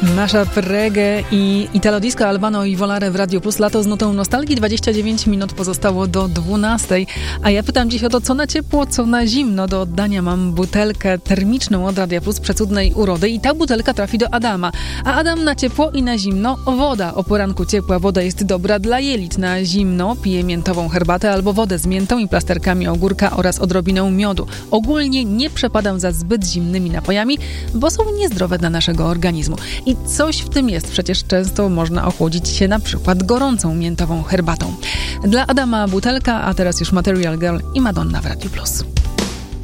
Mashup reggae i Italo Disco, Albano i Volare w Radio Plus. Lato z nutą nostalgii. 29 minut pozostało do 12. A ja pytam dziś o to, co na ciepło, co na zimno. Do oddania mam butelkę termiczną od Radia Plus przecudnej urody i ta butelka trafi do Adama. A Adam na ciepło i na zimno woda. O poranku ciepła woda jest dobra dla jelit. Na zimno pije miętową herbatę albo wodę z miętą i plasterkami ogórka oraz odrobiną miodu. Ogólnie nie przepadam za zbyt zimnymi napojami, bo są niezdrowe dla naszego organizmu. I coś w tym jest. Przecież często można ochłodzić się na przykład gorącą miętową herbatą. Dla Adama butelka, a teraz już Material Girl i Madonna w Radiu Plus.